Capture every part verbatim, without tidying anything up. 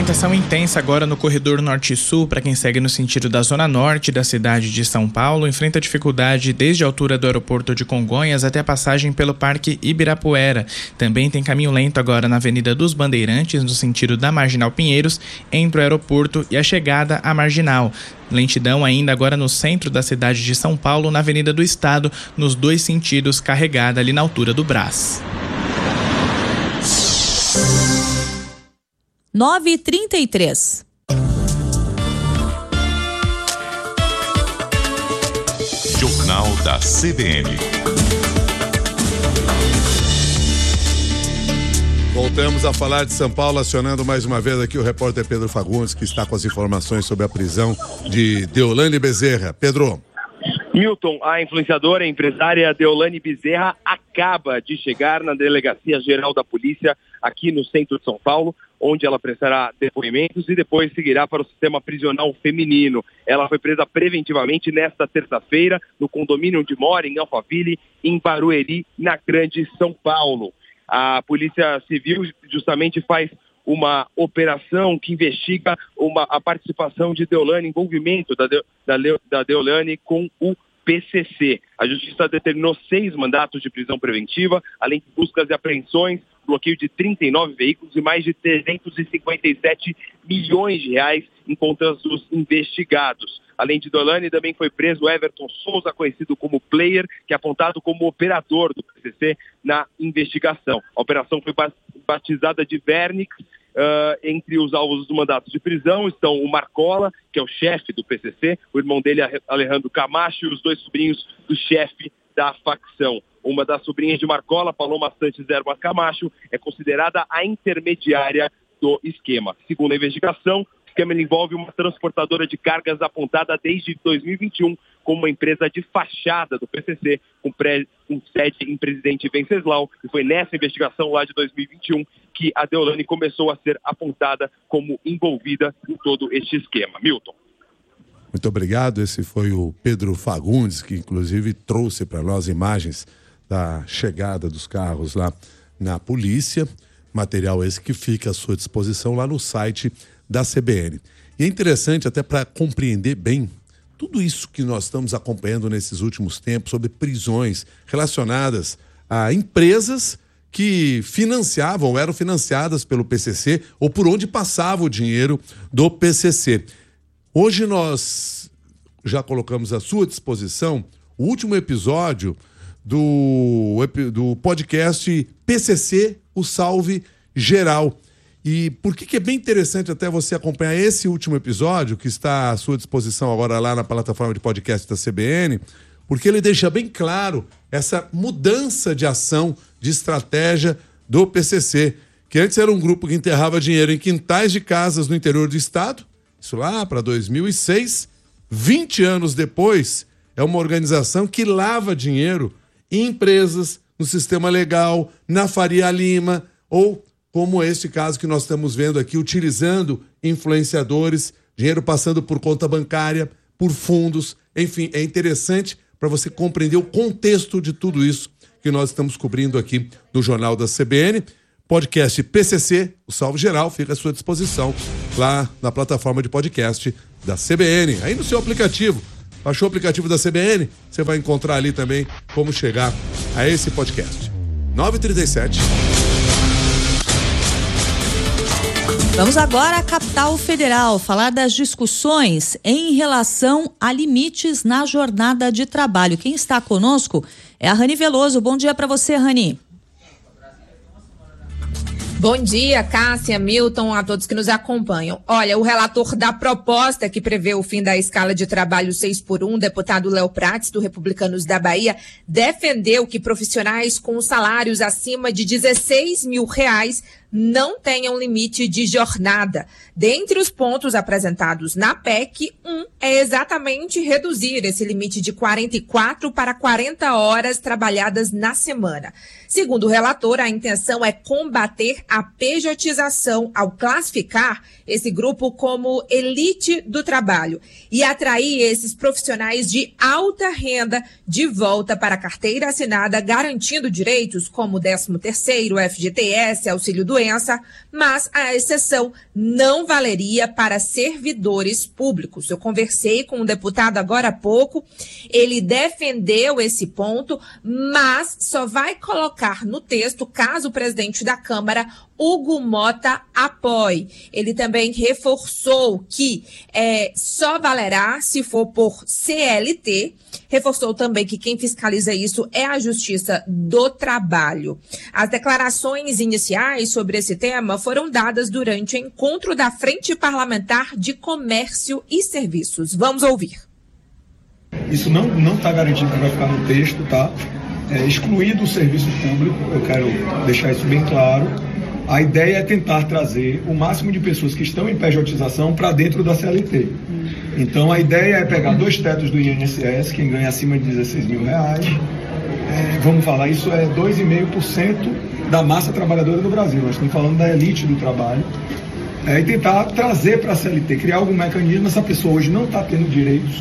movimentação intensa agora no corredor norte-sul para quem segue no sentido da zona norte da cidade de São Paulo. Enfrenta dificuldade desde a altura do aeroporto de Congonhas até a passagem pelo Parque Ibirapuera. Também tem caminho lento agora na Avenida dos Bandeirantes, no sentido da Marginal Pinheiros, entre o aeroporto e a chegada à Marginal. Lentidão ainda agora no centro da cidade de São Paulo, na Avenida do Estado, nos dois sentidos, carregada ali na altura do Brás. nove e trinta e três. Jornal da C B N. Voltamos a falar de São Paulo, acionando mais uma vez aqui o repórter Pedro Fagundes, que está com as informações sobre a prisão de Deolane Bezerra. Pedro. Milton, a influenciadora e empresária Deolane Bezerra acaba de chegar na Delegacia Geral da Polícia aqui no centro de São Paulo, onde ela prestará depoimentos e depois seguirá para o sistema prisional feminino. Ela foi presa preventivamente nesta terça-feira no condomínio onde mora, em Alphaville, em Barueri, na Grande São Paulo. A Polícia Civil justamente faz uma operação que investiga uma, a participação de Deolane, envolvimento da, de, da, da Deolane com o P C C. A Justiça determinou seis mandatos de prisão preventiva, além de buscas e apreensões, bloqueio de trinta e nove veículos e mais de trezentos e cinquenta e sete milhões de reais em contas dos investigados. Além de Deolane, também foi preso Everton Souza, conhecido como Player, que é apontado como operador do P C C na investigação. A operação foi batizada de Vernix. Uh, entre os alvos do mandato de prisão estão o Marcola, que é o chefe do P C C, o irmão dele, Alejandro Camacho, e os dois sobrinhos do chefe da facção. Uma das sobrinhas de Marcola, Paloma Santos Erba Camacho, é considerada a intermediária do esquema. Segundo a investigação, o esquema envolve uma transportadora de cargas apontada desde dois mil e vinte e um como uma empresa de fachada do P C C, com, pré, com sede em Presidente Venceslau, e foi nessa investigação lá de dois mil e vinte e um que a Deolane começou a ser apontada como envolvida em todo este esquema. Milton. Muito obrigado. Esse foi o Pedro Fagundes, que inclusive trouxe para nós imagens da chegada dos carros lá na polícia. Material esse que fica à sua disposição lá no site da C B N. E é interessante até para compreender bem tudo isso que nós estamos acompanhando nesses últimos tempos sobre prisões relacionadas a empresas que financiavam, eram financiadas pelo P C C ou por onde passava o dinheiro do P C C. Hoje nós já colocamos à sua disposição o último episódio do, do podcast P C C, o Salve Geral. E por que que é bem interessante até você acompanhar esse último episódio, que está à sua disposição agora lá na plataforma de podcast da C B N, porque ele deixa bem claro essa mudança de ação, de estratégia do P C C, que antes era um grupo que enterrava dinheiro em quintais de casas no interior do estado, isso lá para dois mil e seis, vinte anos depois, é uma organização que lava dinheiro em empresas, no sistema legal, na Faria Lima, ou como este caso que nós estamos vendo aqui, utilizando influenciadores, dinheiro passando por conta bancária, por fundos, enfim, é interessante para você compreender o contexto de tudo isso que nós estamos cobrindo aqui no Jornal da C B N. Podcast P C C, o Salve Geral, fica à sua disposição lá na plataforma de podcast da C B N, aí no seu aplicativo. Baixou o aplicativo da C B N, você vai encontrar ali também como chegar a esse podcast. nove e trinta e sete. Vamos agora à capital federal, falar das discussões em relação a limites na jornada de trabalho. Quem está conosco é a Rani Veloso. Bom dia para você, Rani. Bom dia, Cássia, Milton, a todos que nos acompanham. Olha, o relator da proposta que prevê o fim da escala de trabalho seis por um, deputado Léo Prates, do Republicanos da Bahia, defendeu que profissionais com salários acima de dezesseis mil reais não tenham limite de jornada. Dentre os pontos apresentados na P E C, um é exatamente reduzir esse limite de quarenta e quatro para quarenta horas trabalhadas na semana. Segundo o relator, a intenção é combater a pejotização ao classificar esse grupo como elite do trabalho e atrair esses profissionais de alta renda de volta para a carteira assinada, garantindo direitos como décimo terceiro, F G T S, auxílio doença dispensa, mas a exceção não valeria para servidores públicos. Eu conversei com um deputado agora há pouco, ele defendeu esse ponto, mas só vai colocar no texto caso o presidente da Câmara, Hugo Mota, apoie. Ele também reforçou que é, só valerá se for por C L T, reforçou também que quem fiscaliza isso é a Justiça do Trabalho. As declarações iniciais sobre esse tema foram dadas durante o encontro da Frente Parlamentar de Comércio e Serviços. Vamos ouvir. Isso não não está garantido que vai ficar no texto, tá? É, excluído o serviço público, eu quero deixar isso bem claro. A ideia é tentar trazer o máximo de pessoas que estão em pejotização para dentro da C L T. Então a ideia é pegar dois tetos do I N S S, quem ganha acima de dezesseis mil reais. É, vamos falar, isso é dois vírgula cinco por cento da massa trabalhadora do Brasil. Nós estamos falando da elite do trabalho. É, e tentar trazer para a C L T, criar algum mecanismo. Essa pessoa hoje não está tendo direitos.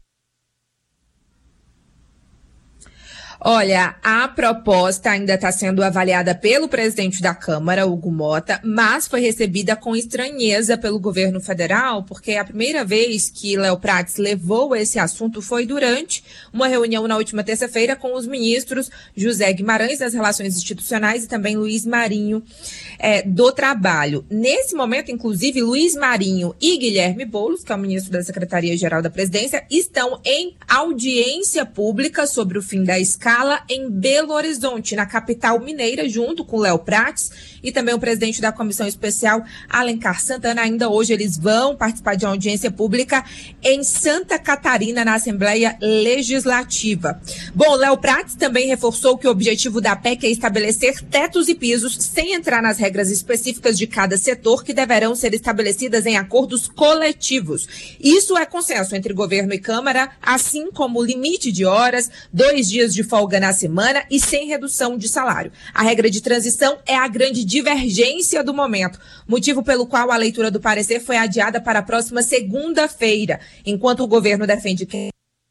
Olha, a proposta ainda está sendo avaliada pelo presidente da Câmara, Hugo Mota, mas foi recebida com estranheza pelo governo federal, porque a primeira vez que Léo Prates levou esse assunto foi durante uma reunião na última terça-feira com os ministros José Guimarães das Relações Institucionais e também Luiz Marinho é, do Trabalho. Nesse momento, inclusive, Luiz Marinho e Guilherme Boulos, que é o ministro da Secretaria-Geral da Presidência, estão em audiência pública sobre o fim da escala em Belo Horizonte, na capital mineira, junto com Léo Prates e também o presidente da Comissão Especial, Alencar Santana. Ainda hoje eles vão participar de uma audiência pública em Santa Catarina, na Assembleia Legislativa. Bom, Léo Prates também reforçou que o objetivo da P E C é estabelecer tetos e pisos sem entrar nas regras específicas de cada setor, que deverão ser estabelecidas em acordos coletivos. Isso é consenso entre governo e Câmara, assim como o limite de horas, dois dias de folga na semana e sem redução de salário. A regra de transição é a grande divergência do momento, motivo pelo qual a leitura do parecer foi adiada para a próxima segunda-feira, enquanto o governo defende que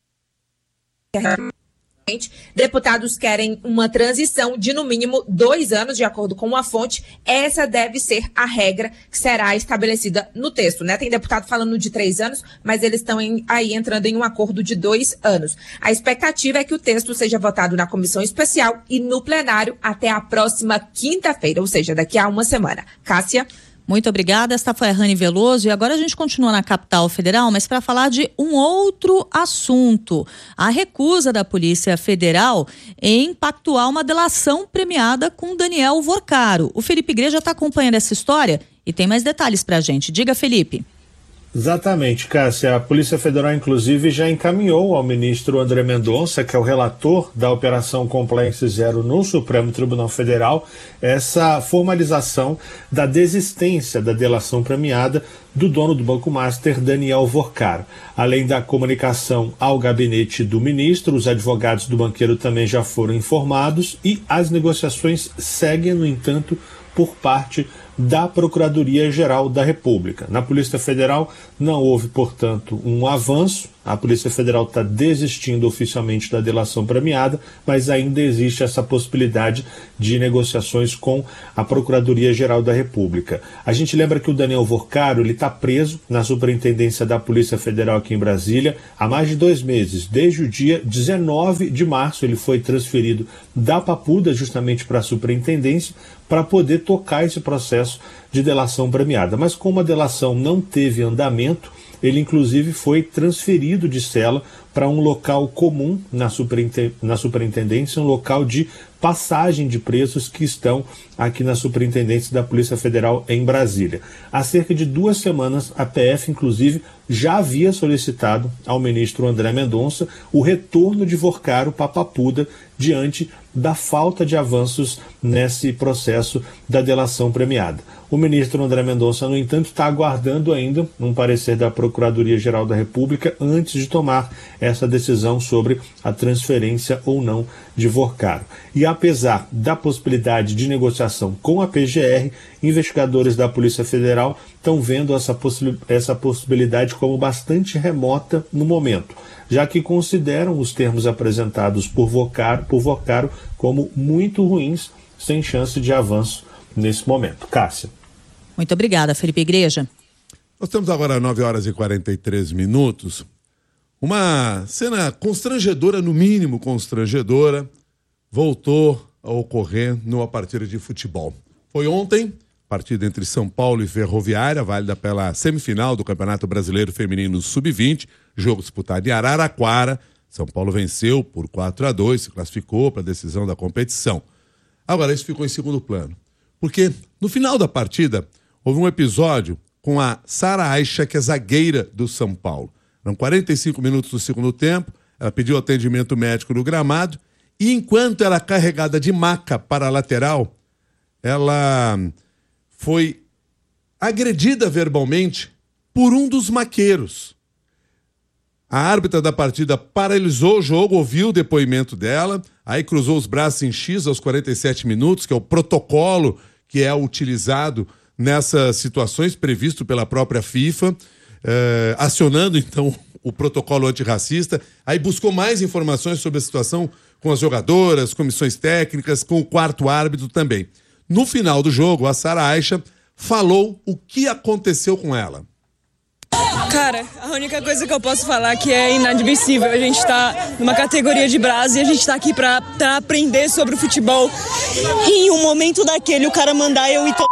deputados querem uma transição de no mínimo dois anos, de acordo com uma fonte. Essa deve ser a regra que será estabelecida no texto, né? Tem deputado falando de três anos, mas eles estão em, aí entrando em um acordo de dois anos. A expectativa é que o texto seja votado na comissão especial e no plenário até a próxima quinta-feira, ou seja, daqui a uma semana. Cássia? Muito obrigada, esta foi a Rani Veloso e agora a gente continua na capital federal, mas para falar de um outro assunto, a recusa da Polícia Federal em pactuar uma delação premiada com Daniel Vorcaro. O Felipe Igreja está acompanhando essa história e tem mais detalhes para a gente. Diga, Felipe. Exatamente, Cássia. A Polícia Federal, inclusive, já encaminhou ao ministro André Mendonça, que é o relator da Operação Compliance Zero no Supremo Tribunal Federal, essa formalização da desistência da delação premiada do dono do Banco Master, Daniel Vorcaro. Além da comunicação ao gabinete do ministro, os advogados do banqueiro também já foram informados e as negociações seguem, no entanto, por parte da Procuradoria-Geral da República. Na Polícia Federal não houve, portanto, um avanço. A Polícia Federal está desistindo oficialmente da delação premiada, mas ainda existe essa possibilidade de negociações com a Procuradoria-Geral da República. A gente lembra que o Daniel Vorcaro está preso na Superintendência da Polícia Federal aqui em Brasília há mais de dois meses. Desde o dia dezenove de março ele foi transferido da Papuda justamente para a Superintendência para poder tocar esse processo de delação premiada. Mas como a delação não teve andamento, ele inclusive foi transferido de cela para um local comum na, superintendência, na superintendência, um local de passagem de presos que estão aqui na Superintendência da Polícia Federal em Brasília. Há cerca de duas semanas, a P F, inclusive, já havia solicitado ao ministro André Mendonça o retorno de Vorcaro para Papuda diante da falta de avanços nesse processo da delação premiada. O ministro André Mendonça, no entanto, está aguardando ainda um parecer da Procuradoria-Geral da República antes de tomar essa decisão sobre a transferência ou não de Vorcaro. E apesar da possibilidade de negociação com a P G R, investigadores da Polícia Federal estão vendo essa, possi- essa possibilidade como bastante remota no momento, já que consideram os termos apresentados por Vorcaro, por Vorcaro como muito ruins, sem chance de avanço nesse momento. Cássia. Muito obrigada, Felipe Igreja. Nós temos agora nove horas e quarenta e três minutos. Uma cena constrangedora, no mínimo constrangedora, voltou a ocorrer numa partida de futebol. Foi ontem, partida entre São Paulo e Ferroviária, válida pela semifinal do Campeonato Brasileiro Feminino sub vinte, jogo disputado em Araraquara. São Paulo venceu por quatro a dois, se classificou para a decisão da competição. Agora, isso ficou em segundo plano, porque no final da partida houve um episódio com a Sara Aicha, que é zagueira do São Paulo. Eram quarenta e cinco minutos do segundo tempo, ela pediu atendimento médico no gramado, e enquanto era carregada de maca para a lateral, ela foi agredida verbalmente por um dos maqueiros. A árbitra da partida paralisou o jogo, ouviu o depoimento dela, aí cruzou os braços em X aos quarenta e sete minutos, que é o protocolo que é utilizado nessas situações previsto pela própria FIFA, eh, acionando então o protocolo antirracista, aí buscou mais informações sobre a situação com as jogadoras, comissões técnicas, com o quarto árbitro também. No final do jogo, a Sara Aicha falou o que aconteceu com ela. Cara, a única coisa que eu posso falar que é inadmissível. A gente tá numa categoria de brasa e a gente tá aqui pra, pra aprender sobre o futebol. E em um momento daquele, o cara mandar eu ir to...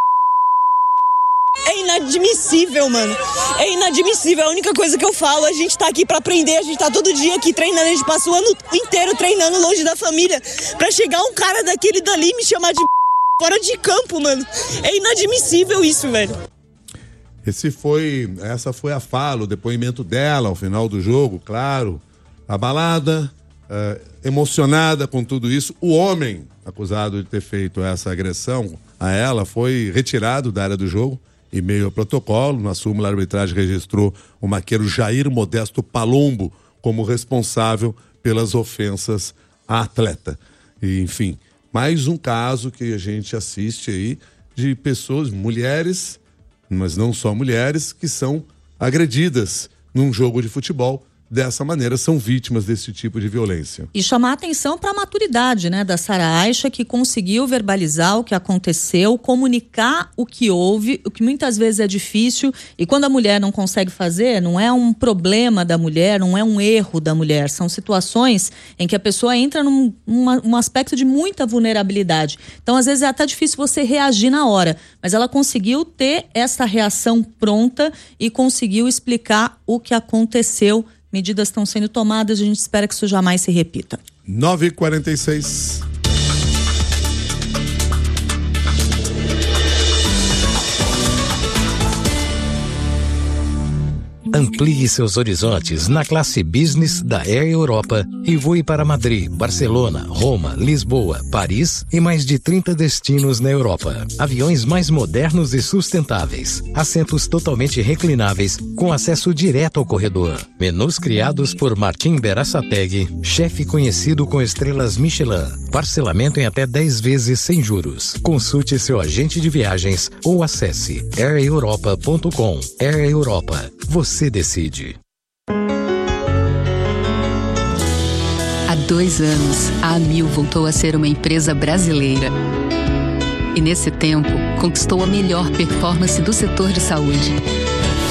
É inadmissível, mano. É inadmissível. A única coisa que eu falo, a gente tá aqui pra aprender, a gente tá todo dia aqui treinando, a gente passa o ano inteiro treinando longe da família. Pra chegar um cara daquele dali e me chamar de fora de campo, mano. É inadmissível isso, velho. Esse foi, essa foi a fala, o depoimento dela ao final do jogo, claro, abalada, uh, emocionada com tudo isso. O homem acusado de ter feito essa agressão a ela foi retirado da área do jogo em meio ao protocolo. Na súmula, a arbitragem registrou o maqueiro Jair Modesto Palombo como responsável pelas ofensas à atleta. E, enfim, mais um caso que a gente assiste aí de pessoas, mulheres, mas não só mulheres, que são agredidas num jogo de futebol. Dessa maneira, são vítimas desse tipo de violência. E chamar a atenção para a maturidade, né, da Sara Aicha, que conseguiu verbalizar o que aconteceu, comunicar o que houve, o que muitas vezes é difícil. E quando a mulher não consegue fazer, não é um problema da mulher, não é um erro da mulher. São situações em que a pessoa entra num uma, um aspecto de muita vulnerabilidade. Então, às vezes, é até difícil você reagir na hora. Mas ela conseguiu ter essa reação pronta e conseguiu explicar o que aconteceu. Medidas estão sendo tomadas, a gente espera que isso jamais se repita. nove e quarenta e seis. Amplie seus horizontes na classe Business da Air Europa e voe para Madrid, Barcelona, Roma, Lisboa, Paris e mais de trinta destinos na Europa. Aviões mais modernos e sustentáveis, assentos totalmente reclináveis com acesso direto ao corredor. Menus criados por Martim Berasategui, chefe conhecido com estrelas Michelin. Parcelamento em até dez vezes sem juros. Consulte seu agente de viagens ou acesse air europa ponto com. Air Europa. Você decide. Há dois anos, a Amil voltou a ser uma empresa brasileira. E nesse tempo, conquistou a melhor performance do setor de saúde.